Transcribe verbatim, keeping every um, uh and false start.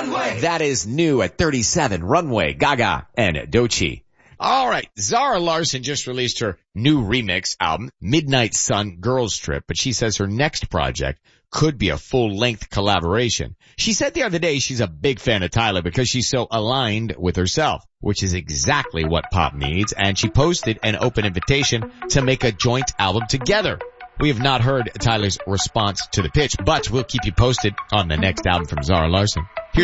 Runway. That is new at thirty-seven, Runway, Gaga, and Doechii. All right, Zara Larsson just released her new remix album, Midnight Sun Girls Trip, but she says her next project could be a full-length collaboration. She said the other day she's a big fan of Tyler because she's so aligned with herself, which is exactly what pop needs, and she posted an open invitation to make a joint album together. We have not heard Tyler's response to the pitch, but we'll keep you posted on the next album from Zara Larsson.